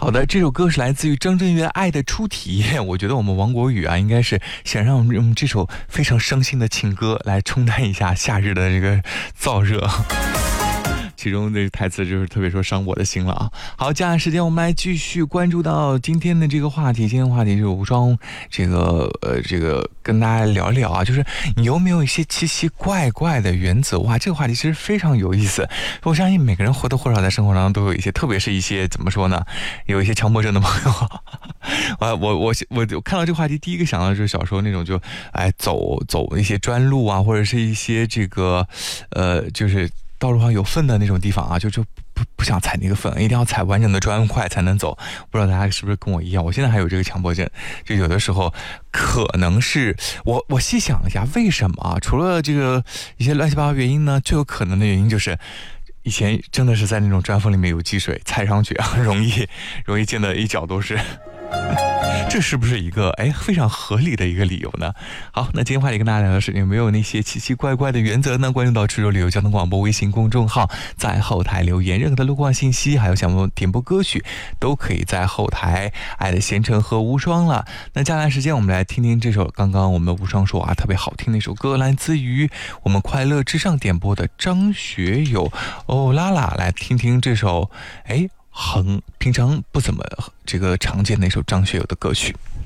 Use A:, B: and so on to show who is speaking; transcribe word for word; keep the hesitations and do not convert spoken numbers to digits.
A: 好的，这首歌是来自于张震岳《爱的初体验》。我觉得我们王国宇啊，应该是想让我们这首非常伤心的情歌来冲淡一下夏日的这个燥热。其中这个台词就是特别说伤我的心了啊。好，接下来时间我们来继续关注到今天的这个话题。今天的话题就是无双，这个呃，这个跟大家聊一聊啊，就是你有没有一些奇奇怪怪的原则？哇，这个话题其实非常有意思。我相信每个人或多或少在生活当中都有一些，特别是一些怎么说呢，有一些强迫症的朋友。啊，我我我我看到这个话题，第一个想到就是小时候那种就哎走走一些专路啊，或者是一些这个呃就是。道路上有粪的那种地方啊，就就不不想踩那个粪，一定要踩完整的砖块才能走。不知道大家是不是跟我一样？我现在还有这个强迫症，就有的时候可能是我我细想了一下，为什么啊？除了这个一些乱七八糟原因呢，最有可能的原因就是以前真的是在那种砖缝里面有积水，踩上去啊，容易容易溅得一脚都是。这是不是一个哎非常合理的一个理由呢？好，那今天话题跟大家聊的是有没有那些奇奇怪怪的原则呢？关注到出州旅游交通广播微信公众号，在后台留言，任何的路况信息还有想要点播歌曲都可以在后台。爱的贤诚和无双了。那接下来时间我们来听听这首刚刚我们无双说啊特别好听的一首歌，来自于我们快乐之上点播的张学友哦啦啦，来听听这首哎很平常不怎么这个常见的一首张学友的歌曲。